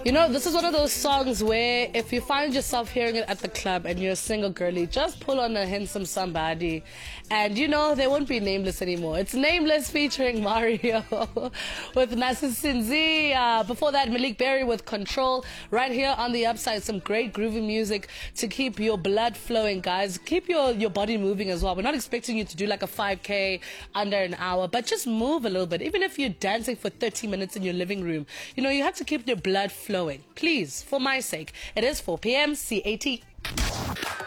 You know, this is one of those songs where if you find yourself hearing it at the club and you're a single girlie, just pull on a handsome somebody and you know they won't be nameless anymore. It's Nameless featuring Mario with Nasisinzi. Before that, Malik Berry with Control. Right here on the upside, some great groovy music to keep your blood flowing, guys. Keep your body moving as well. We're not expecting you to do like a 5K under an hour, but just move a little bit. Even if you're dancing for 30 minutes in your living room, you know, you have to keep your blood flowing. Please, for my sake. It is 4 p.m. CAT.